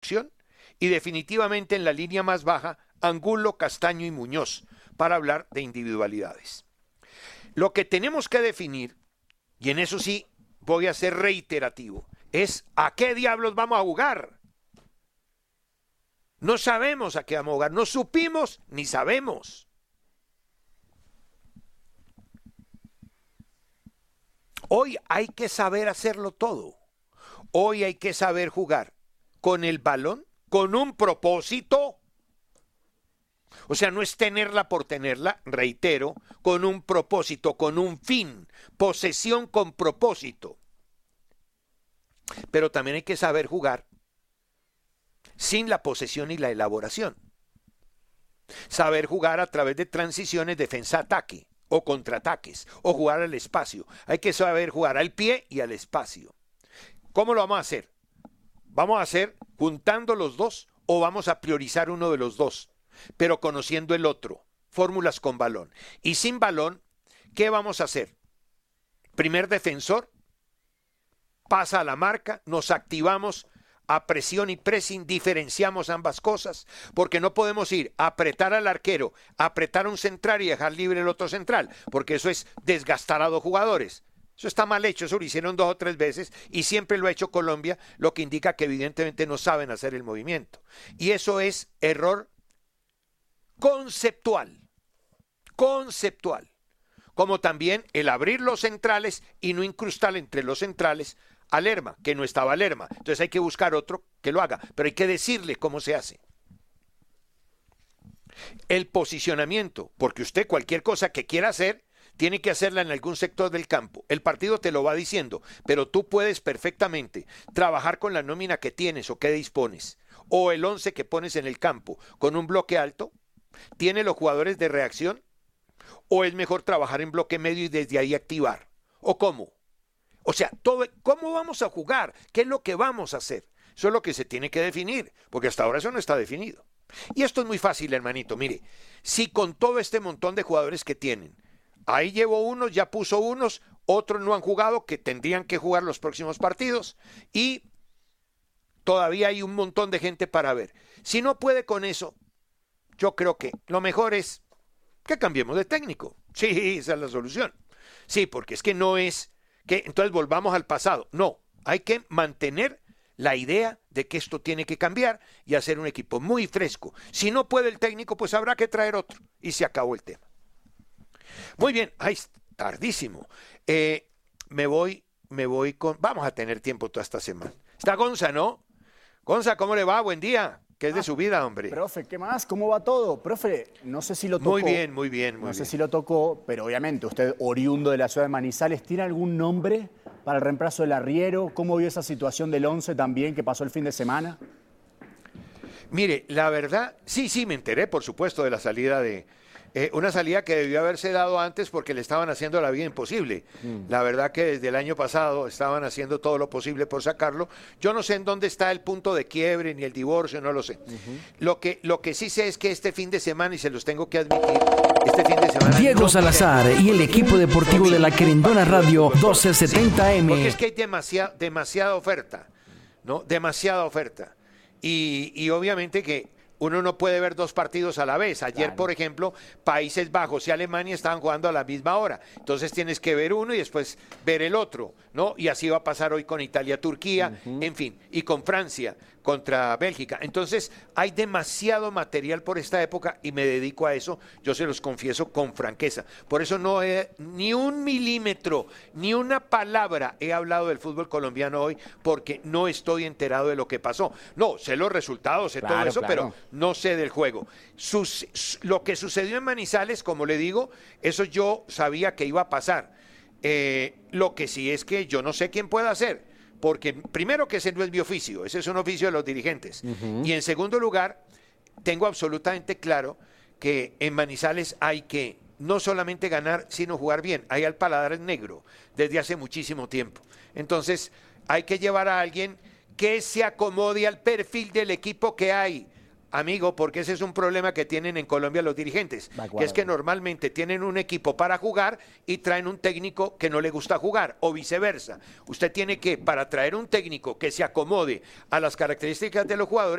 construcción, y definitivamente en la línea más baja, Angulo, Castaño y Muñoz, para hablar de individualidades. Lo que tenemos que definir, y en eso sí voy a ser reiterativo, es ¿a qué diablos vamos a jugar? No sabemos a qué vamos a jugar, no supimos ni sabemos. Hoy hay que saber hacerlo todo. Hoy hay que saber jugar con el balón, con un propósito. O sea, no es tenerla por tenerla, reitero, con un propósito, con un fin, posesión con propósito. Pero también hay que saber jugar sin la posesión y la elaboración. Saber jugar a través de transiciones, defensa-ataque o contraataques, o jugar al espacio. Hay que saber jugar al pie y al espacio. ¿Cómo lo vamos a hacer? ¿Vamos a hacer juntando los dos o vamos a priorizar uno de los dos, pero conociendo el otro? Fórmulas con balón. Y sin balón, ¿qué vamos a hacer? Primer defensor, pasa a la marca, nos activamos a presión y pressing, diferenciamos ambas cosas, porque no podemos ir a apretar al arquero, a apretar a un central y dejar libre el otro central, porque eso es desgastar a dos jugadores. Eso está mal hecho, eso lo hicieron 2 o 3 veces y siempre lo ha hecho Colombia, lo que indica que evidentemente no saben hacer el movimiento. Y eso es error conceptual, como también el abrir los centrales y no incrustar entre los centrales a Lerma, que no estaba Lerma. Entonces hay que buscar otro que lo haga, pero hay que decirle cómo se hace. El posicionamiento, porque usted cualquier cosa que quiera hacer, tiene que hacerla en algún sector del campo. El partido te lo va diciendo, pero tú puedes perfectamente trabajar con la nómina que tienes o que dispones, o el 11 que pones en el campo con un bloque alto. ¿Tiene los jugadores de reacción? ¿O es mejor trabajar en bloque medio y desde ahí activar? ¿O cómo? O sea, ¿cómo vamos a jugar? ¿Qué es lo que vamos a hacer? Eso es lo que se tiene que definir, porque hasta ahora eso no está definido. Y esto es muy fácil, hermanito. Mire, si con todo este montón de jugadores que tienen, ahí llevo unos, ya puso unos, otros no han jugado, que tendrían que jugar los próximos partidos, y todavía hay un montón de gente para ver. Si no puede con eso, yo creo que lo mejor es que cambiemos de técnico. Sí, esa es la solución. Sí, porque es que no es que entonces volvamos al pasado. No, hay que mantener la idea de que esto tiene que cambiar y hacer un equipo muy fresco. Si no puede el técnico, pues habrá que traer otro. Y se acabó el tema. Muy bien, ay, tardísimo. Me voy con... Vamos a tener tiempo toda esta semana. Está Gonza, ¿no? Gonza, ¿cómo le va? Buen día. ¿Qué es de su vida, hombre? Profe, ¿qué más? ¿Cómo va todo? Profe, no sé si lo tocó. Muy bien, muy bien. No sé si lo tocó, pero obviamente usted, oriundo de la ciudad de Manizales, ¿tiene algún nombre para el reemplazo del arriero? ¿Cómo vio esa situación del 11 también que pasó el fin de semana? Mire, la verdad, sí, me enteré, por supuesto, de la salida de... una salida que debió haberse dado antes porque le estaban haciendo la vida imposible. La verdad que desde el año pasado estaban haciendo todo lo posible por sacarlo. Yo no sé en dónde está el punto de quiebre ni el divorcio, no lo sé. Lo que sí sé es que este fin de semana, y se los tengo que admitir, este fin de semana... Diego Salazar y el equipo deportivo de la Querendona Radio 1270M. Porque es que hay demasiada oferta, ¿no? Demasiada oferta. Y obviamente que uno no puede ver 2 partidos a la vez. Ayer, claro, por ejemplo, Países Bajos y Alemania estaban jugando a la misma hora. Entonces tienes que ver uno y después ver el otro, ¿no? Y así va a pasar hoy con Italia-Turquía, en fin, y con Francia contra Bélgica. Entonces hay demasiado material por esta época y me dedico a eso, yo se los confieso con franqueza. Por eso no he ni un milímetro, ni una palabra he hablado del fútbol colombiano hoy, porque no estoy enterado de lo que pasó. No, sé los resultados, sé todo eso, pero no sé del juego. Lo que sucedió en Manizales, como le digo, eso yo sabía que iba a pasar. Lo que sí es que yo no sé quién pueda hacer, porque primero que ese no es mi oficio, ese es un oficio de los dirigentes. Y en segundo lugar, tengo absolutamente claro que en Manizales hay que no solamente ganar, sino jugar bien. Ahí el paladar es negro desde hace muchísimo tiempo. Entonces hay que llevar a alguien que se acomode al perfil del equipo que hay. Amigo, porque ese es un problema que tienen en Colombia los dirigentes, que es que normalmente tienen un equipo para jugar y traen un técnico que no le gusta jugar, o viceversa. Usted tiene que, para traer un técnico que se acomode a las características de los jugadores,